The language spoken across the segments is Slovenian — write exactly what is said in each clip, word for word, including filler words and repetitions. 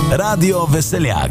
Radio Veseljak.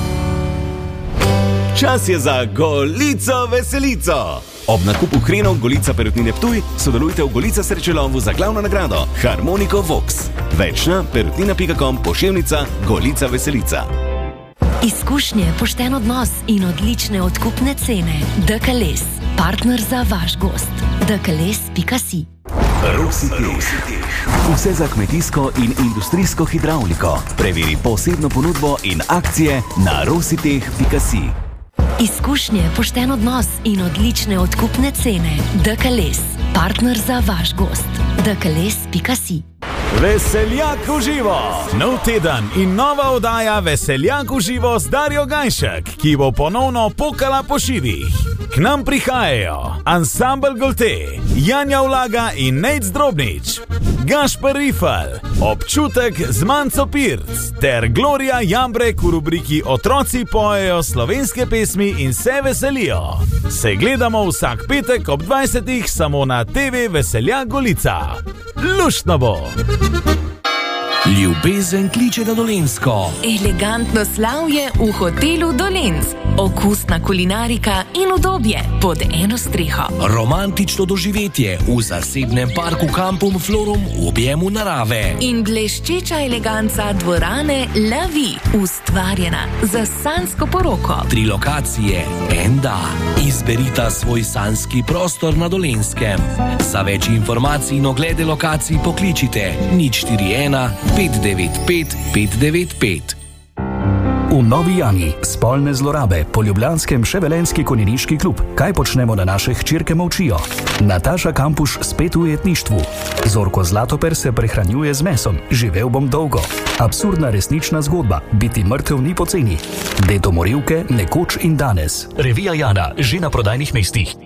Čas je za Golico Veselico. Ob nakupu hrenov Golica Perutnine Ptuj sodelujte v Golica srečelovu za glavno nagrado Harmoniko Vox. Več na perutnina pika com pošiljka Golica Veselica. Izkušnje, pošten odnos in odlične odkupne cene. D K L E S, partner za vaš gost. D K L E S pika si. Rositeh. Vse za kmetijsko in industrijsko hidravliko. Preveri posebno ponudbo in akcije na rositeh pika si. Izkušnje, pošten odnos in odlične odkupne cene. D K L E S, partner za vaš gost. D K L E S pika si. Veseljak v živo! Nov teden in nova oddaja Veseljak v živo z Darjo Gajšek, ki bo ponovno pokala po šivih. K nam prihajajo Ansambel Golte, Janja Vlaga in Nejc Drobnič, Gašper Rifel, Občutek z Manco Pirc ter Gloria Jambrek v rubriki Otroci pojejo slovenske pesmi in se veselijo. Se gledamo vsak petek ob dvajsetih samo na T V Veseljak Golica. Luštno bo! Ljubezen kliče na Dolenjsko. Elegantno slavje v hotelu Dolenc. Okusna kulinarika in udobje pod eno streho. Romantično doživetje v zasebnem parku Kampum Florum v objemu narave. In bleščeča eleganca dvorane La Vie, ustvarjena za sanjsko poroko. Tri lokacije, en da. Izberita svoj sanjski prostor na Dolenskem. Za več informacij in oglede lokacij pokličite nič štiri ena pet devet pet pet devet pet. V Novi Jani spolne zlorabe po ljubljanskem Ševelenski konjeniški klub. Kaj počnemo, da naše hčerke molčijo? Nataša Kampuš spet v ujetništvu. Zorko Zlatoper se prehranjuje z mesom. Živel bom dolgo. Absurdna resnična zgodba. Biti mrtev ni poceni. Dedo morilke nekoč in danes. Revija Jana že na prodajnih mestih.